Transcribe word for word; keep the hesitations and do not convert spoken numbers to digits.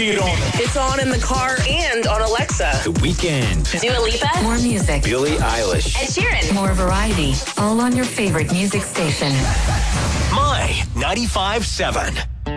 It's on in the car and on Alexa. The Weeknd. Dua Lipa. More music. Billie Eilish. Ed Sheeran. More variety. All on your favorite music station. My ninety-five seven.